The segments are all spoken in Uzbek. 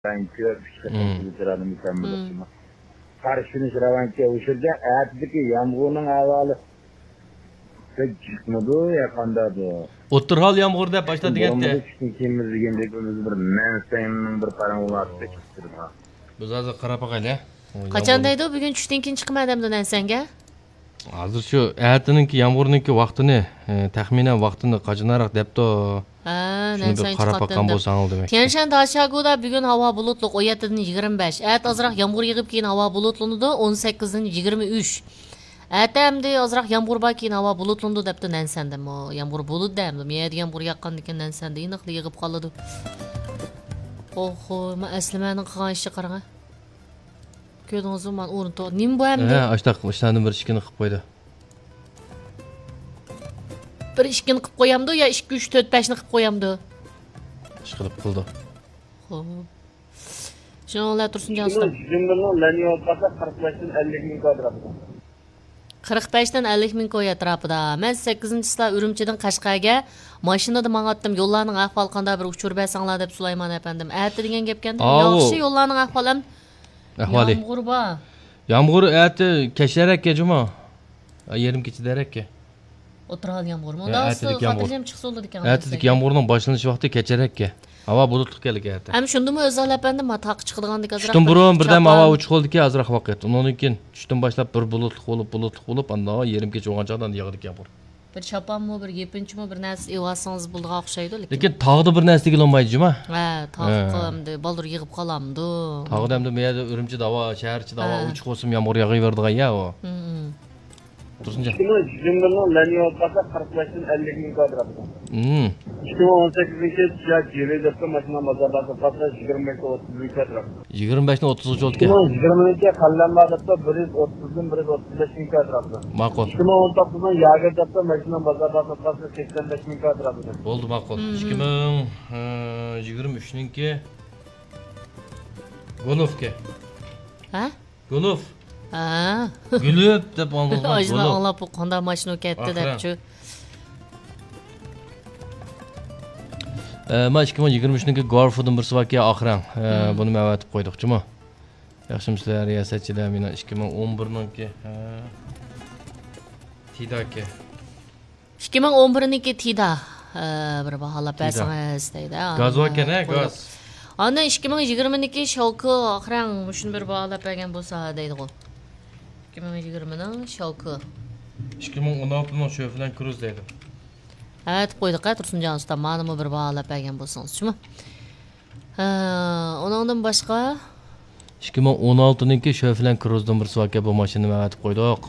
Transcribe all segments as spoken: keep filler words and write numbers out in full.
Ben kör bir mükemmel. Karşınız Ravanç'a uçurdu. Eğerdeki yağmurun havalı. Pek çıkmadı yakandadı. Oturhal yağmur deb başladı degende. Bomba çıkımız degende bir mensayının bir parangulatı çıktırma. Biz hozir qarab boqaylik. Qachondaydi bugun tushdan keyin chiqmadimdan ansanga? Hozir shu ertaninki yomg'irninki vaqtini, taxminan vaqtini qachonroq debdi. Ha, shuni bir qarab boqqan bo'lsangiz demak. Tianshan Dashaguda bugun havo bulutli o'n yettidan yigirma besh. At azroq yomg'ir yig'ib keyin havo bulutlanadi o'n sakkizdan yigirma uch. Atamdi azroq yomg'ir bor keyin havo bulutlanadi debdi nansandim. Yomg'ir bulut demdim. Meyadi yomg'ir yaqqan ekan nansanda iniqli yig'ib qoladi. Oho, men aslimaning qilgan ishi qarang. Ko'rdingizmi, men o'rin to'g'ri. Nim bu hamda? Ha, ashtaq ishlarni bir ishkini qilib qo'ydi. Bir ishkini qilib qo'yamdi yo ikki uch to'rt besh ni qilib qo'yamdi? Ish qilib qildi. Xo'p. Shuninglar Tursunjon usta. Jumlaning laniyo qasa qirq beshdan ellik ming kvadrat. qirq beshdan ellik ming ko'y atrofida. Men sakkizinchi sizlar Urumchidan Qashqarga mashinada mang'atdim. Yo'llarning ahvoli qanday bir uchirib bersanglar deb Sulaymon afandim. Ati degan gapkanda. Yaxshi yo'llarning ahvoli ham ahvoli. Yomg'ir bor. Yomg'ir ati kesharakka juma. Yarim kechidarakka. O'tirgan yomg'irmi? Unda xotirjam chiqsa bo'ladi ekan. Atidik yomg'irning boshlanish vaqti kecharakka. Havo bulutli keldi ati. Ham shundimi o'zlar afandim, ma taqi chiqadigandik azroq. Tushdan burun birdan havo uchiq qoldiki azroq vaqt. Undan keyin tushdan boshlab bir bulutli bo'lib, bulutli bo'lib, anda yarim kecha o'g'anchadan yog'dik yomg'ir. Bir chapanmi, bir yepinchimi, bir narsa evasangiz bo'ldiga o'xshaydi lekin. Lekin tog'da bir narsa kelolmaydi juma. Ha, tog'da baldur yig'ib qolamdi. Tog'da hamda meyada Urumchi davo, shaharchi davo uchiq bo'lsin yomg'ir yog'averdi ya o. Tursunjon. Jumlaning laniyo qasa qirq beshdan ellik ming kvadrat. Hmm. ikki ming o'n sakkizinchi yilda Jiridovga mashina bozorida qasa yigirma besh o'ttiz ming kvadrat. yigirma beshdan o'ttizga o'tgan. yigirmaga Qallanbozorda bir yuz o'ttizdan bir yuz o'ttiz besh ming kvadrat. Ma'qul. ikki ming o'n to'qqizdan Yagerda mashina bozorida qasa sakson besh ming kvadrat. Bo'ldi, ma'qul. ikki ming yigirma uchninki Golovga. Ha? Golov. Ha. Gülüp deb oldim. Ajna anlab bu qanday mashina ketdi debchi. E, men ikki ming yigirma uchninki Golf'dan bir Slovakiya oxiran. Buni ma'vatib qo'ydik-chimi? Yaxshimisizlar, riyosatchilar, meni ikki ming o'n birninki. Ha. Tidaki. ikki ming o'n birninki Tida. Bir baholab bersangiz deydi. Gazvakana, gaz. Ana ikki ming yigirmaniki Shalko oxiran shuni bir baholab bergan bo'lsa deydi-ku. ikki ming yigirmaning Shalko. ikki ming o'n oltining Sho'flan Cruz deydi. Evet, qo'ydik ha Tursunjon usta, menimi bir baholab bergan bo'lsangiz-chimi? Ha, undan boshqa ikki ming o'n oltininki Sho'flan Cruzdan bir Slovakiya bu mashinani ma'vatib qo'ydik.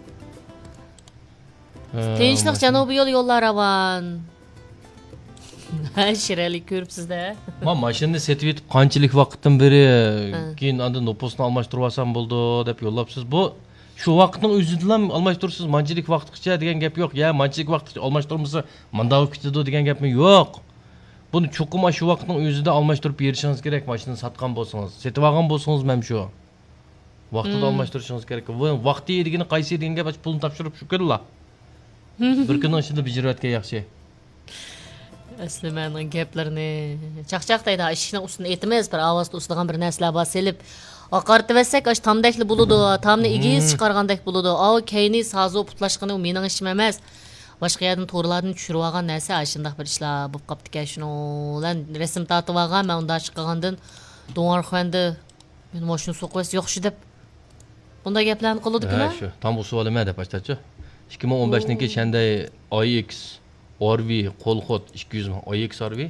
Tinchlik Janubiy yo'l yo'llar avan. Ha, shiralik ko'ribsiz-da. Men mashinani setib yetib qanchalik vaqtdan beri keyin anda nopusni almashtirib olsam bo'ldi deb yo'llabsiz. Bu shu vaqtning o'zida ham almashtirsiz, manchilik vaqtgacha degan gap yo'q. Ya, manchilik vaqtgacha almashtirmasa, manda olib ketadi degan gapmi yo'q. Buni cho'qima shu vaqtning o'zida almashtirib berishingiz kerak, mashinani sotgan bo'lsangiz. Setib olgan bo'lsangiz ham shu. Vaqtida almashtirishingiz kerak. Vaqti yedigini qaysi degan gap pulni topshirib shu kunla. Bir kunning ichida bijirayotgan yaxshi. Aslimaning gaplarini chaqchaq deydi, ishning ustini etimiz, bir ovozda ustidan bir narsalar bosilib oqartib etsak, ash tamdakli bo'ladi, tamni igiz chiqargandek bo'ladi. Av keyni sazo putlashqani mening ishim emas. Boshqa yerdan to'g'rilardan tushirib olgan narsa shunday bir ishlar bo'lib qopti ekan. Shuni bilan rasm tortib olgan, men unda chiqqandan Do'narxo'ndi men mashina so'qwas yo'qshi deb bunday gaplarni qiladi-ku. Ha, shu. Tam bu savolima deb aytadi-chi. ikki ming o'n beshninki Shanday O X Orvi qo'lxot ikki yuz ming O X Orvi.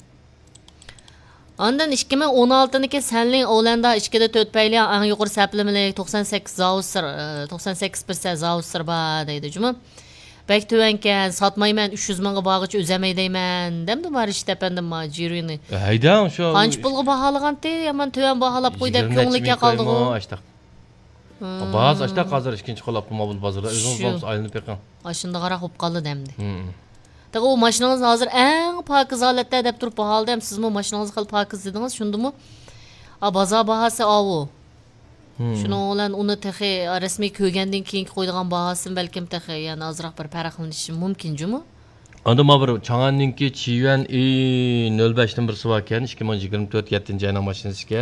Ondan ikki ming o'n oltiniki Sanling Olanda ikkida to'rt payli eng yuqori saplimalik to'qson sakkiz zausir to'qson sakkiz foiz zausir bor deydi juma. Bek tuvankan sotmayman uch yuz mingga bog'ichi o'zamay deyman. Demdi bor ish tependim ma jirini. Haydan shu. Qancha pulga baholagandi? Yaman tuvan baholab qo'y deb ko'ngilga qoldi-ku. Ba'zi ashta hozir ikkinchi qo'lab mobil bozorda o'zingiz aylanib yiqqan. Ashunda qaraq bo'lib qoldi demdi. Tabii o maşinanız hazır en pakiz halatda deb turib bahaldam. Sizmi maşinanız qil pakiz dediniz, shundimi? A bozor bahasi avu. Shuni bilan uni texi rasmiy ko'rgandan keyin qo'ydigan bahosin balkim texi, ya'ni ozroq bir farqlanishi mumkin-jimi? Anda ma bir Chang'anninki Chiyuan nol beshdan bir var ekan ikki ming yigirma to'rt yettinchi ayning mashinasiga.